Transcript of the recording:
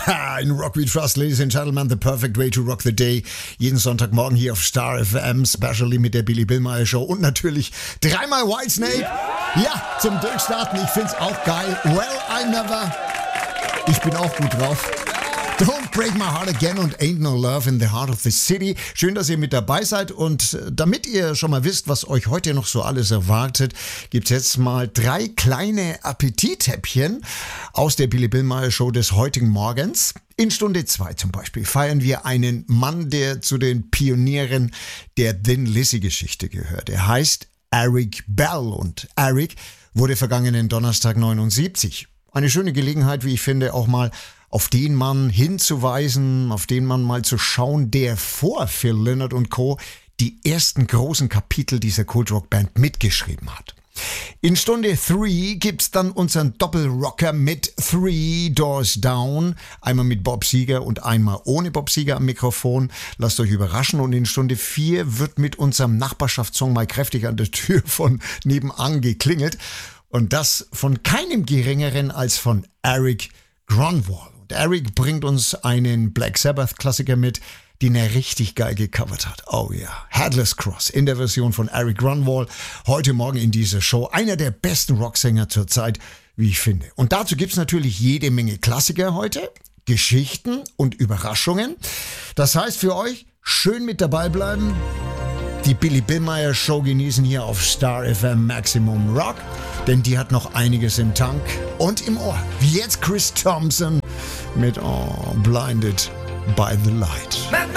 In Rock We Trust, ladies and gentlemen, the perfect way to rock the day. Jeden Sonntagmorgen hier auf Star FM, specially mit der Billy Billmeyer Show und natürlich dreimal Whitesnake. Ja, zum Durchstarten, ich find's auch geil. Well, I never. Ich bin auch gut drauf. Don't Break My Heart Again und Ain't No Love in the Heart of the City. Schön, dass ihr mit dabei seid und damit ihr schon mal wisst, was euch heute noch so alles erwartet, gibt's jetzt mal 3 kleine Appetithäppchen aus der Billy Billmeyer Show des heutigen Morgens. In Stunde 2 zum Beispiel feiern wir einen Mann, der zu den Pionieren der Thin Lizzy Geschichte gehört. Er heißt Eric Bell und Eric wurde vergangenen Donnerstag 79. Eine schöne Gelegenheit, wie ich finde, auch mal auf den Mann hinzuweisen, auf den Mann mal zu schauen, der vor Phil Lynott und Co. die ersten großen Kapitel dieser Kultrock-Band mitgeschrieben hat. In Stunde 3 gibt's dann unseren Doppelrocker mit Three Doors Down. Einmal mit Bob Seger und einmal ohne Bob Seger am Mikrofon. Lasst euch überraschen. Und in Stunde 4 wird mit unserem Nachbarschaftssong mal kräftig an der Tür von nebenan geklingelt. Und das von keinem Geringeren als von Eric Grunwald. Und Eric bringt uns einen Black Sabbath-Klassiker mit, den er richtig geil gecovert hat. Oh ja, Headless Cross in der Version von Eric Grunwald. Heute Morgen in dieser Show. Einer der besten Rocksänger zur Zeit, wie ich finde. Und dazu gibt's natürlich jede Menge Klassiker heute, Geschichten und Überraschungen. Das heißt für euch, schön mit dabei bleiben. Die Billy Billmeyer Show genießen hier auf Star FM Maximum Rock, denn die hat noch einiges im Tank und im Ohr. Wie jetzt Chris Thompson mit Blinded by the Light.